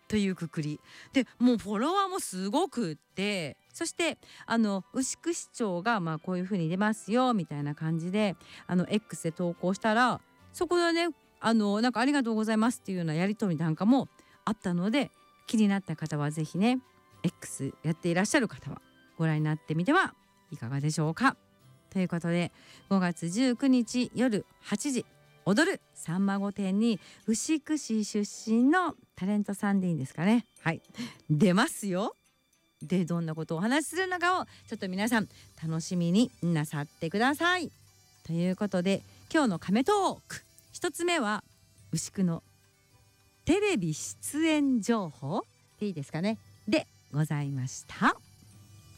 というくくりで、もうフォロワーもすごくって、そして牛久市長がこういう風に出ますよみたいな感じでX で投稿したら、そこでねなんかありがとうございますっていうようなやり取りなんかもあったので、気になった方はぜひね X やっていらっしゃる方はご覧になってみてはいかがでしょうか。ということで5月19日夜8時踊るさんま御殿に牛久市出身のタレントさんでいいんですかね、はい出ますよ。でどんなことをお話しするのかをちょっと皆さん楽しみになさってください。ということで今日のカメトーク一つ目は牛久のテレビ出演情報でいいですかねでございました。